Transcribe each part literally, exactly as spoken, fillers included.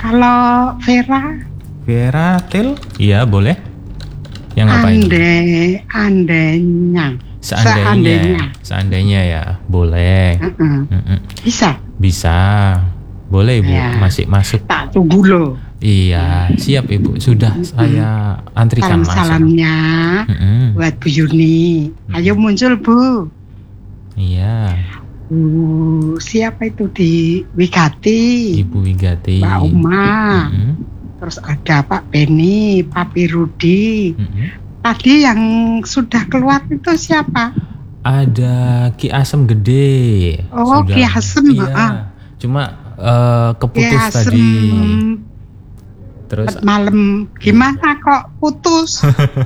Kalau Vera? Vera Til? Iya boleh. Yang ngapain? Ande, andainya. Seandainya, Seandainya. Seandainya ya, boleh. Uh-uh. Mm-mm. Bisa? Bisa, boleh Ibu, Ya. masih masuk. Tak tunggu loh. Iya, siap Ibu, sudah Mm-mm. saya antrikan langsung. Salam-salamnya Mm-mm. buat Bu Yuni. Ayo muncul Bu. Iya, Bu, siapa itu di Wigati? Ibu Wigati. Mbak Uma. Mm-mm. Terus ada Pak Beni, Papi Rudi. Mm-mm. Tadi yang sudah keluar itu siapa? Ada Ki Asem Gede. Oh, Sudah. Ki Asem, Iya. ah. Cuma eh, keputus Ki Asem. tadi. Terus Malam gimana kok putus?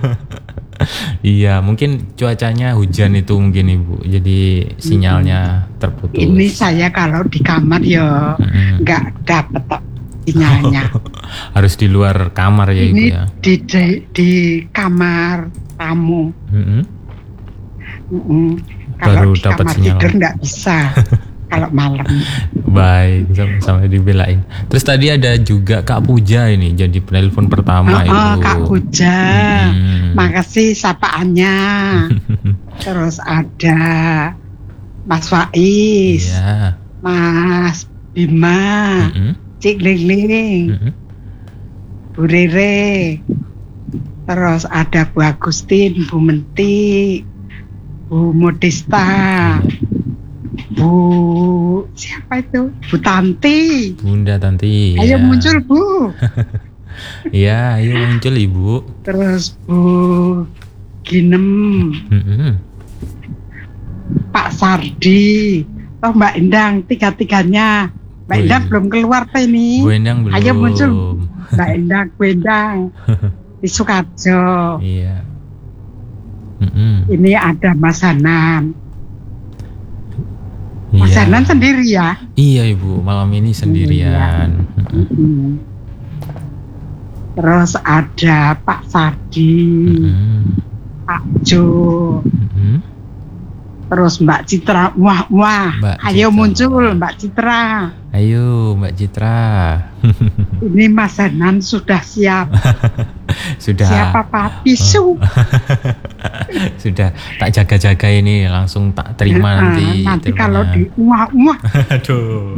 iya, mungkin cuacanya hujan itu mungkin Ibu. Jadi sinyalnya terputus. Ini saya kalau di kamar ya Mm-mm. nggak dapet tok sinyalnya. Harus di luar kamar ya Ibu Ini ya. di, di di kamar tamu. Mm-mm. Mm-mm. Baru Kalau di dapat kamar sinyal. tidur nggak bisa. Kalau malam. Baik, sam- sampai dibelain. Terus tadi ada juga Kak Puja ini jadi penelpon pertama Oh, Ibu. oh, Kak Puja, Mm. makasih sapaannya. Terus ada Mas Faiz, Iya. Mas Bima, Mm-mm. Cik Ling-Ling, Mm-mm. Bu Rere. Terus ada Bu Agustin, Bu Menti, Bu Modesta, Bu siapa itu? Bu Tanti. Bunda Tanti. Ayo ya. muncul Bu. Iya, ayo muncul Ibu. Terus Bu Ginem, Mm-mm. Pak Sardi, oh Mbak Endang, tiga-tiganya. Mbak Wih. Endang belum keluar Pak ini. Bu Endang belum. Ayo muncul Mbak Endang, Bu Endang di Sukarjo. Iya. Mm-mm. Ini ada Mas Hanan. Mas Iya. Hanan sendiri ya? Iya Ibu, malam ini sendirian. Mm-mm. Mm-mm. Terus ada Pak Sardi, Mm-mm. Pak Jo, Mm-mm. terus Mbak Citra. Wah, wah, Mbak ayo Citra. muncul Mbak Citra. Ayo Mbak Citra. Ini Mas Hanan sudah siap. Sudah. Siapa Pak Pisu? Sudah tak jaga-jaga ini, langsung tak terima nanti. Nanti teleponnya. kalau di wah, wah. Aduh.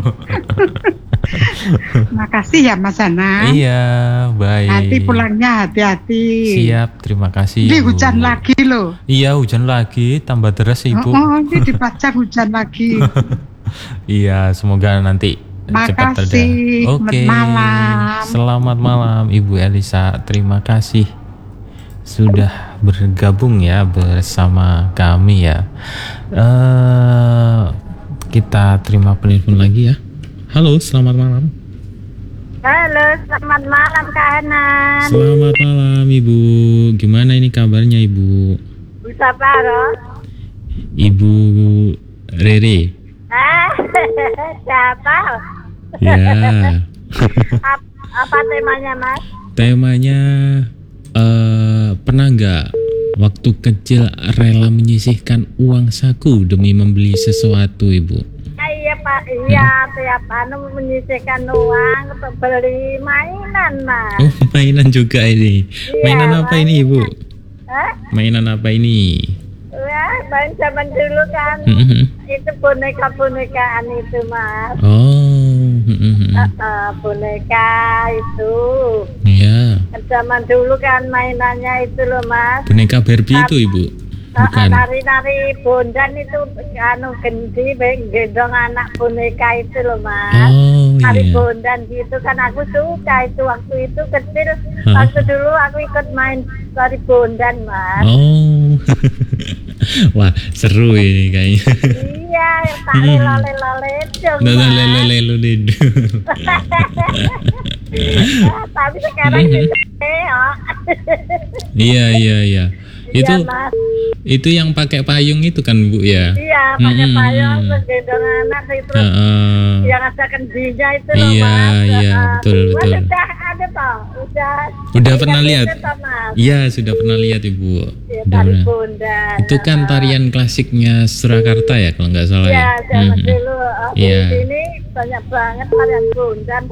Makasih ya Mas Hanan. Iya, baik. Nanti pulangnya hati-hati. Siap, terima kasih. Ini Bu. hujan lagi loh. Iya, hujan lagi, tambah deras Ibu. Oh, ini dipacang hujan lagi. Iya, semoga nanti cepat reda. Makasih. Oke. Selamat malam. Selamat malam Ibu Elisa. Terima kasih sudah bergabung ya bersama kami ya. Eh, kita terima penelpon lagi ya. Halo, selamat malam. Halo, selamat malam Kak Hanan. Selamat malam Ibu. Gimana ini kabarnya Ibu? Bu Saparo. Ibu Rere. Ah, siapa? Ya. Ap- apa temanya Mas? Temanya eh pernah nggak waktu kecil rela menyisihkan uang saku demi membeli sesuatu Ibu? Ah, iya Pak, iya tiap anu menyisihkan uang untuk beli mainan Mas. Oh, mainan juga ini. Iya, Mainan apa ini Ibu? Hah? Mainan apa ini? Ya, main zaman dulu kan Mhm. itu boneka-bonekaan itu Mas. Oh, mhm. Eh, eh, boneka itu. Iya. Zaman dulu kan mainannya itu loh Mas. Boneka Barbie itu Ibu? Bukan. Nari-nari bondan itu anu gendi gendong anak boneka itu loh Mas. Oh Nari iya. bondan gitu kan aku suka itu waktu itu kecil. Hah? Waktu dulu aku ikut main tari bondan Mas. Oh. Wah, seru ini kayaknya. Iya, tari lale-lale dong. Nah, Mas. lele-lele dulu. Ah, tapi sekarang itu ya. Iya, iya, iya. Itu Iya, Mas. itu yang pakai payung itu kan Bu ya? Iya, pakai Mm-mm. payung terus gendong anak itu. Heeh. Yang ada kendinya itu loh Iya, Mas. iya, Ah, betul, Mas betul. Udah ada toh, udah. Udah pernah Ingat lihat? itu toh, Mas. Iya, sudah pernah lihat Ibu. Ya, Udah tari pernah. bondan. Itu kan Ah, tarian klasiknya Surakarta ya kalau nggak salah Iya, ya. zaman Mhm. dulu. Oh, Iya. Di sini banyak banget tarian bondan.